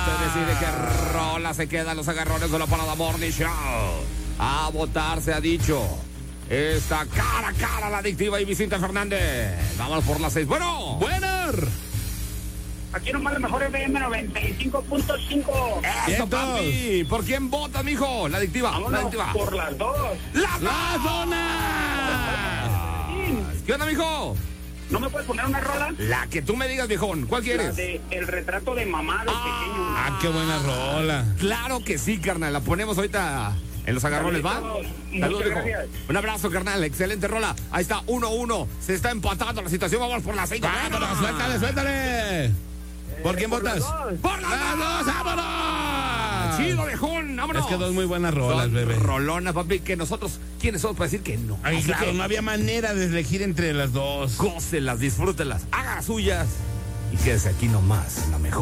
Usted decide qué rola se quedan los agarrones de la Parada Morning Show. A votar se ha dicho. Esta cara a cara la adictiva y Vicente Fernández. Vamos por las 6. Bueno. Buenas. Aquí nomás la mejor FM 95.5. Eso, papi. ¿Por quién votas, mijo? La adictiva. Vámonos La adictiva. por las dos. ¡La zona! ¿Qué onda, mijo? ¿No me puedes poner una rola? La que tú me digas, viejón. ¿Cuál La quieres? de El retrato de mamá de pequeño. Ah, qué buena rola. Claro que sí, carnal. La ponemos ahorita en los agarrones, ¿va? Saludos, Saludos, muchas viejo. gracias. Un abrazo, carnal. Excelente rola. Ahí está, 1-1. Se está empatando la situación. Vamos por las 6. Vámonos, suéltale. ¿Por quién por las votas? dos. ¡Por las dos! ¡Vámonos! Chido, viejón. ¡Vámonos! Es que dos muy buenas rolas, Son bebé. Rolonas, papi. Que nosotros, ¿quiénes somos para decir que no? Ay, Así claro, que no había manera de elegir entre las dos. gócelas, disfrútelas, haga suyas y quédese aquí nomás, en la mejor.